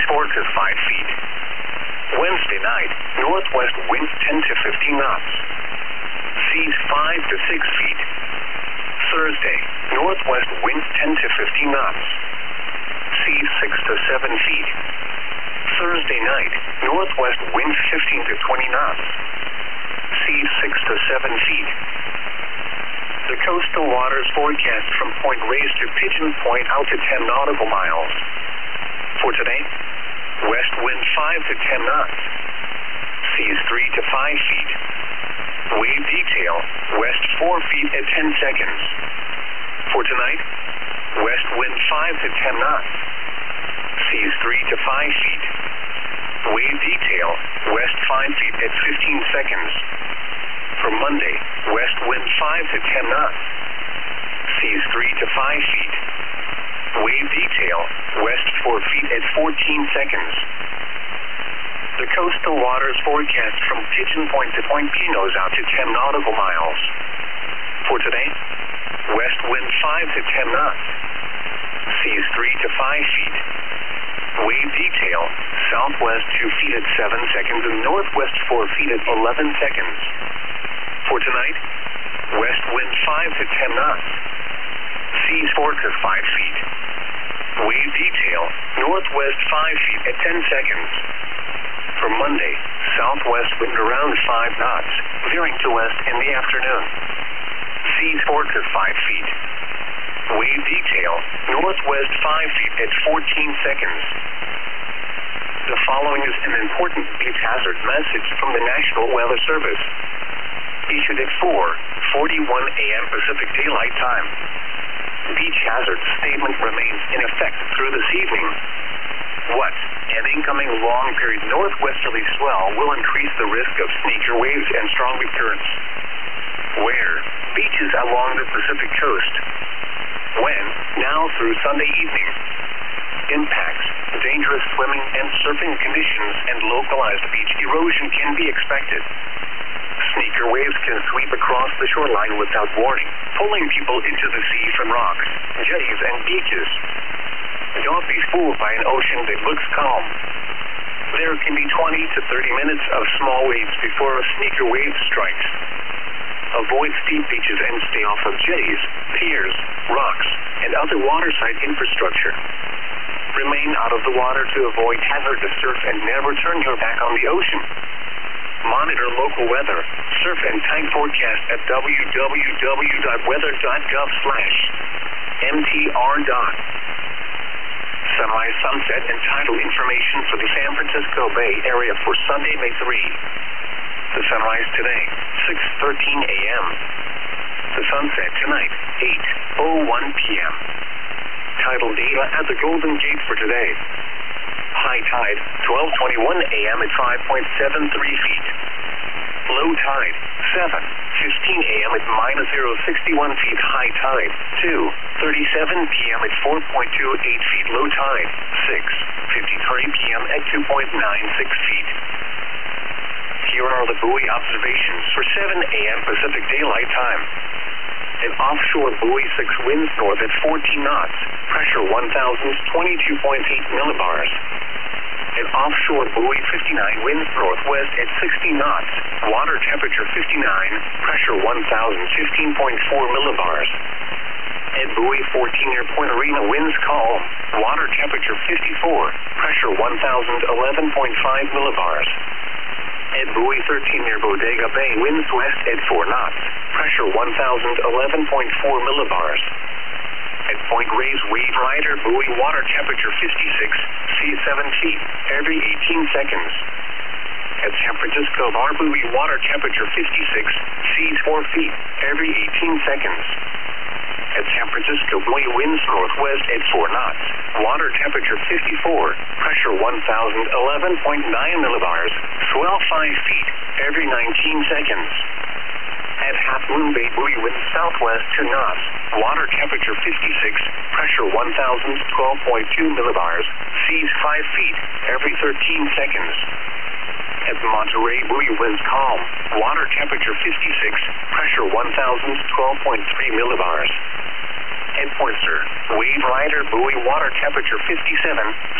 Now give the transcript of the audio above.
Seas 4 to 5 feet. Wednesday night, northwest winds 10 to 15 knots. Seas 5 to 6 feet. Thursday, northwest winds 10 to 15 knots. Seas 6 to 7 feet. Thursday night, northwest winds 15 to 20 knots. Seas 6 to 7 feet. The coastal waters forecast from Point Reyes to Pigeon Point out to 10 nautical miles. For today, west wind 5 to 10 knots. Seas 3 to 5 feet. Wave detail, west 4 feet at 10 seconds. For tonight, west wind 5 to 10 knots. Seas 3 to 5 feet. Wave detail, west 5 feet at 15 seconds. For Monday, west wind 5 to 10 knots. Seas 3 to 5 feet. Wave detail, west 4 feet at 14 seconds. The coastal waters forecast from Pigeon Point to Point Pinos out to 10 nautical miles. For today, west wind 5 to 10 knots. Seas 3 to 5 feet. Wave detail, southwest 2 feet at 7 seconds and northwest 4 feet at 11 seconds. For tonight, west wind 5 to 10 knots. Seas 4 to 5 feet. Wave detail, northwest 5 feet at 10 seconds. For Monday, southwest wind around 5 knots, veering to west in the afternoon. Seas 4 to 5 feet. Wave detail, northwest 5 feet at 14 seconds. The following is an important beach hazard message from the National Weather Service. Issued at 4:41 a.m. Pacific Daylight Time. Beach hazard statement remains in effect through this evening. What? An incoming long-period northwesterly swell will increase the risk of sneaker waves and strong wind currents. Where? Beaches along the Pacific coast. When? Now through Sunday evening. Impacts, dangerous swimming and surfing conditions, and localized beach erosion can be expected. Sneaker waves can sweep across the shoreline without warning, pulling people into the sea from rocks, jetties, and beaches. Don't be fooled by an ocean that looks calm. There can be 20 to 30 minutes of small waves before a sneaker wave strikes. Avoid steep beaches and stay off of jetties, piers, rocks, and other waterside infrastructure. Remain out of the water to avoid hazardous surf and never turn your back on the ocean. Monitor local weather, surf and tide forecast at www.weather.gov/mtr. Sunrise, sunset, and tidal information for the San Francisco Bay Area for Sunday, May 3. The sunrise today, 6:13 a.m. The sunset tonight, 8:01 p.m. Tidal data at the Golden Gate for today. High tide, 12:21 a.m. at 5.73 feet. Low tide, 7:15 a.m. at -0.61 feet. High tide, 2:37 p.m. at 4.28 feet. Low tide, 6:53 p.m. at 2.96 feet. Here are the buoy observations for 7 a.m. Pacific Daylight Time. An offshore buoy 6 winds north at 14 knots, pressure 1,022.8 millibars. An offshore buoy 59 winds northwest at 60 knots, water temperature 59, pressure 1,015.4 millibars. At buoy 14 near Point Arena, winds calm, water temperature 54, pressure 1,011.5 millibars. At buoy 13 near Bodega Bay, winds west at 4 knots, pressure 1,011.4 millibars. At Point Reyes, wave rider, buoy, water temperature 56, sea 7 feet, every 18 seconds. At San Francisco Bar, buoy, water temperature 56, seas 4 feet, every 18 seconds. At San Francisco buoy, winds northwest at 4 knots, water temperature 54, pressure 1,011.9 millibars, swell 5 feet, every 19 seconds. At Half Moon Bay, buoy, winds southwest 2 knots, water temperature 56, pressure 1,012.2 millibars, seas 5 feet, every 13 seconds. At Monterey, buoy, winds calm, water temperature 56, pressure 1,012.3 millibars. At Pointer, wave rider, buoy, water temperature 57,